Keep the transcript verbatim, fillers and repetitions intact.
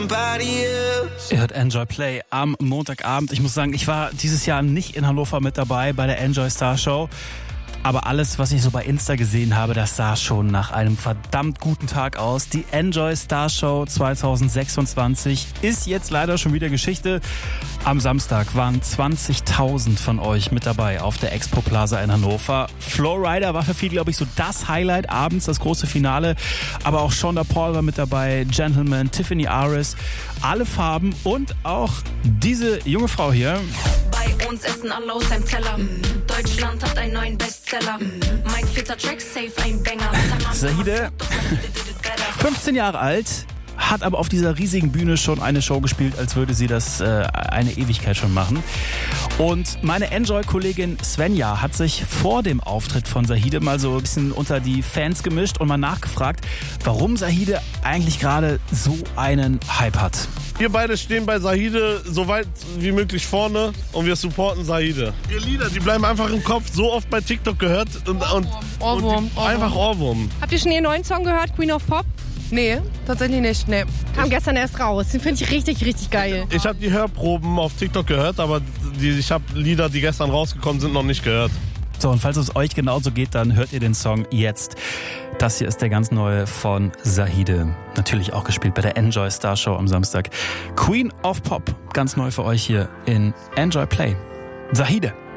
somebody else. Ihr hört Enjoy Play am Montagabend. Ich muss sagen, ich war dieses Jahr nicht in Hannover mit dabei bei der Enjoy Star Show. Aber alles, was ich so bei Insta gesehen habe, das sah schon nach einem verdammt guten Tag aus. Die Enjoy Star Show zwanzig sechsundzwanzig ist jetzt leider schon wieder Geschichte. Am Samstag waren zwanzigtausend von euch mit dabei auf der Expo Plaza in Hannover. Flowrider war für viele, glaube ich, so das Highlight abends, das große Finale. Aber auch Shonda Paul war mit dabei, Gentleman, Tiffany Aris, alle Farben und auch diese junge Frau hier. Bei uns essen alle aus einem Teller. Deutschland hat einen neuen Bestseller. Mein vierter Track, safe ein Banger. Zahide, fünfzehn Jahre alt, hat aber auf dieser riesigen Bühne schon eine Show gespielt, als würde sie das äh, eine Ewigkeit schon machen. Und meine Enjoy-Kollegin Svenja hat sich vor dem Auftritt von Zahide mal so ein bisschen unter die Fans gemischt und mal nachgefragt, warum Zahide eigentlich gerade so einen Hype hat. Wir beide stehen bei Zahide so weit wie möglich vorne und wir supporten Zahide. Ihre Lieder, die bleiben einfach im Kopf, so oft bei TikTok gehört. Und, und, Ohrwurm, und die, Ohrwurm. Einfach Ohrwurm. Habt ihr schon ihren neuen Song gehört, Queen of Pop? Nee, tatsächlich nicht, nee. Kam gestern erst raus, den finde ich richtig, richtig geil. Ich habe die Hörproben auf TikTok gehört, aber die, ich habe Lieder, die gestern rausgekommen sind, noch nicht gehört. So, und falls es euch genauso geht, dann hört ihr den Song jetzt. Das hier ist der ganz neue von Zahide. Natürlich auch gespielt bei der Enjoy Star Show am Samstag. Queen of Pop, ganz neu für euch hier in Enjoy Play. Zahide.